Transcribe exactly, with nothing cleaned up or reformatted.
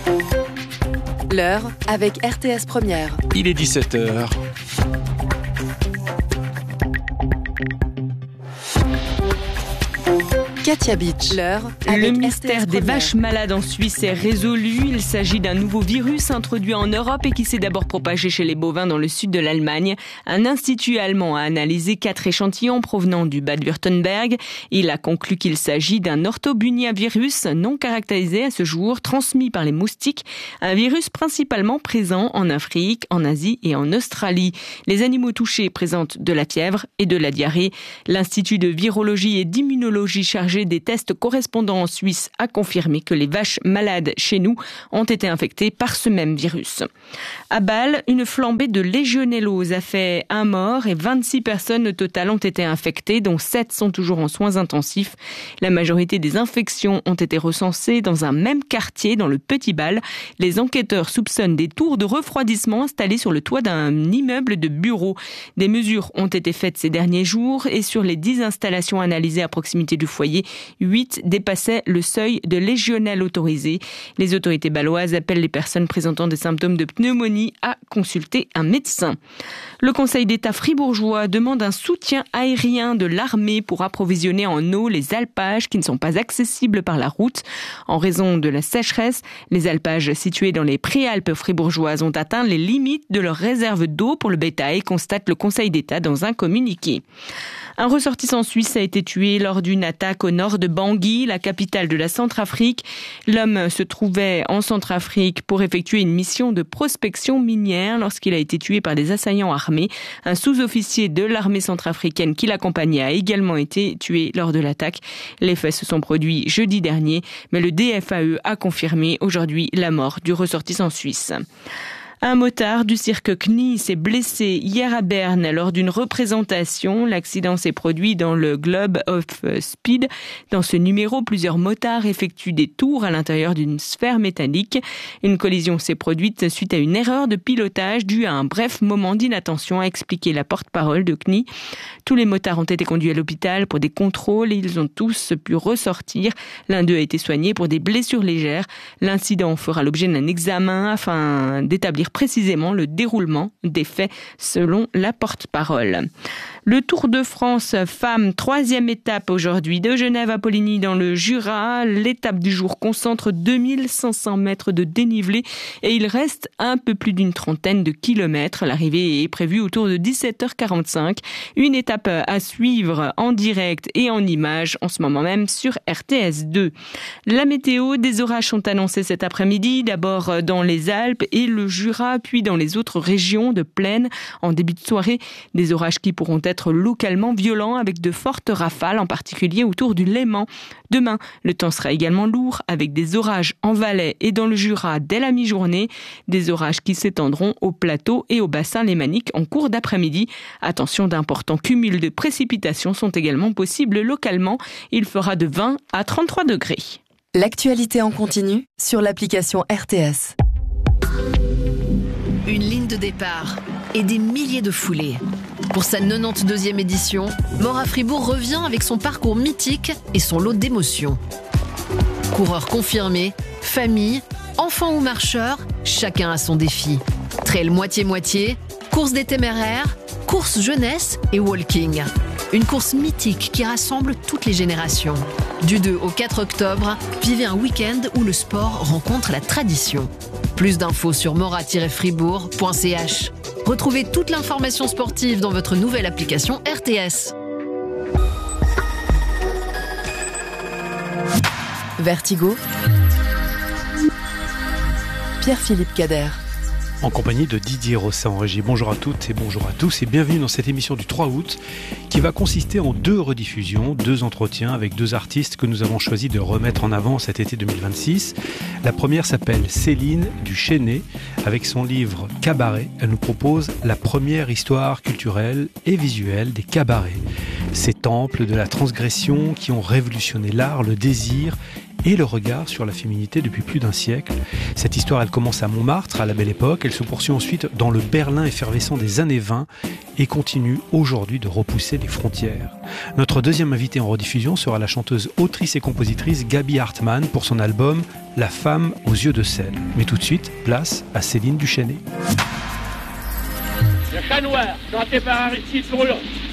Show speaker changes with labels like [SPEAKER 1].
[SPEAKER 1] L'heure avec R T S Première.
[SPEAKER 2] Il est dix-sept heures.
[SPEAKER 1] Katia Beach. L'heure avec
[SPEAKER 3] Le mystère
[SPEAKER 1] R T S
[SPEAKER 3] des
[SPEAKER 1] Première.
[SPEAKER 3] vaches malades en Suisse est résolu. Il s'agit d'un nouveau virus introduit en Europe et qui s'est d'abord propagé chez les bovins dans le sud de l'Allemagne. Un institut allemand a analysé quatre échantillons provenant du Bade-Württemberg. Il a conclu qu'il s'agit d'un orthobuniavirus non caractérisé à ce jour, transmis par les moustiques. Un virus principalement présent en Afrique, en Asie et en Australie. Les animaux touchés présentent de la fièvre et de la diarrhée. L'Institut de virologie et d'immunologie chargé des tests correspondants en Suisse a confirmé que les vaches malades chez nous ont été infectées par ce même virus. À Bâle, une flambée de légionellose a fait un mort et vingt-six personnes au total ont été infectées, dont sept sont toujours en soins intensifs. La majorité des infections ont été recensées dans un même quartier, dans le Petit Bâle. Les enquêteurs soupçonnent des tours de refroidissement installés sur le toit d'un immeuble de bureaux. Des mesures ont été faites ces derniers jours et sur les dix installations analysées à proximité du foyer, huit dépassaient le seuil de légionelle autorisé. Les autorités bâloises appellent les personnes présentant des symptômes de pneumonie à consulter un médecin. Le Conseil d'État fribourgeois demande un soutien aérien de l'armée pour approvisionner en eau les alpages qui ne sont pas accessibles par la route. En raison de la sécheresse, les alpages situés dans les préalpes fribourgeoises ont atteint les limites de leurs réserves d'eau pour le bétail, constate le Conseil d'État dans un communiqué. Un ressortissant suisse a été tué lors d'une attaque au nord de Bangui, la capitale de la Centrafrique. L'homme se trouvait en Centrafrique pour effectuer une mission de prospection minière lorsqu'il a été tué par des assaillants armés. Un sous-officier de l'armée centrafricaine qui l'accompagnait a également été tué lors de l'attaque. Les faits se sont produits jeudi dernier, mais le D F A E a confirmé aujourd'hui la mort du ressortissant suisse. Un motard du cirque Knie s'est blessé hier à Berne lors d'une représentation. L'accident s'est produit dans le Globe of Speed. Dans ce numéro, plusieurs motards effectuent des tours à l'intérieur d'une sphère métallique. Une collision s'est produite suite à une erreur de pilotage due à un bref moment d'inattention, a expliqué la porte-parole de Knie. Tous les motards ont été conduits à l'hôpital pour des contrôles et ils ont tous pu ressortir. L'un d'eux a été soigné pour des blessures légères. L'incident fera l'objet d'un examen afin d'établir précisément le déroulement des faits selon la porte-parole. Le Tour de France femmes, troisième étape aujourd'hui de Genève à Poligny dans le Jura. L'étape du jour concentre deux mille cinq cents mètres de dénivelé et il reste un peu plus d'une trentaine de kilomètres. L'arrivée est prévue autour de dix-sept heures quarante-cinq. Une étape à suivre en direct et en images en ce moment même sur R T S deux. La météo, des orages sont annoncés cet après-midi, d'abord dans les Alpes et le Jura, puis dans les autres régions de plaine. En début de soirée, des orages qui pourront être localement violents avec de fortes rafales, en particulier autour du Léman. Demain, le temps sera également lourd avec des orages en Valais et dans le Jura dès la mi-journée. Des orages qui s'étendront au plateau et au bassin lémanique en cours d'après-midi. Attention, d'importants cumuls de précipitations sont également possibles localement. Il fera de vingt à trente-trois degrés.
[SPEAKER 1] L'actualité en continu sur l'application R T S.
[SPEAKER 4] Une ligne de départ et des milliers de foulées. Pour sa quatre-vingt-douzième édition, Mora Fribourg revient avec son parcours mythique et son lot d'émotions. Coureurs confirmés, familles, enfants ou marcheurs, chacun a son défi. Trail moitié-moitié, course des téméraires, course jeunesse et walking. Une course mythique qui rassemble toutes les générations. Du deux au quatre octobre, vivez un week-end où le sport rencontre la tradition. Plus d'infos sur mora tiret fribourg point c h. Retrouvez toute l'information sportive dans votre nouvelle application R T S.
[SPEAKER 1] Vertigo. Pierre-Philippe Cader.
[SPEAKER 5] En compagnie de Didier Rossin en régie. Bonjour à toutes et bonjour à tous et bienvenue dans cette émission du trois août qui va consister en deux rediffusions, deux entretiens avec deux artistes que nous avons choisi de remettre en avant cet été deux mille vingt-six. La première s'appelle Céline Duchesnay. Avec son livre Cabaret, elle nous propose la première histoire culturelle et visuelle des cabarets. Ces temples de la transgression qui ont révolutionné l'art, le désir et le regard sur la féminité depuis plus d'un siècle. Cette histoire, elle commence à Montmartre, à la Belle Époque, elle se poursuit ensuite dans le Berlin effervescent des années vingt et continue aujourd'hui de repousser les frontières. Notre deuxième invitée en rediffusion sera la chanteuse, autrice et compositrice Gaby Hartmann pour son album La femme aux yeux de sel. Mais tout de suite, place à Céline Duchesnay.
[SPEAKER 2] Le chat noir, chanté par Aristide Bruand.